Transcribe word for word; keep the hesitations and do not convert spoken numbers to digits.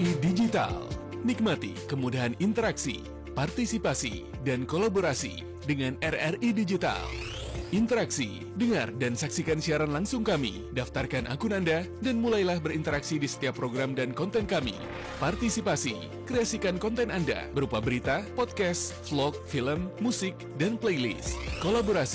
I Digital. Nikmati kemudahan interaksi, partisipasi, dan kolaborasi dengan R R I Digital. Interaksi, dengar dan saksikan siaran langsung kami, daftarkan akun Anda, dan mulailah berinteraksi di setiap program dan konten kami. Partisipasi, kreasikan konten Anda berupa berita, podcast, vlog, film, musik, dan playlist. Kolaborasi,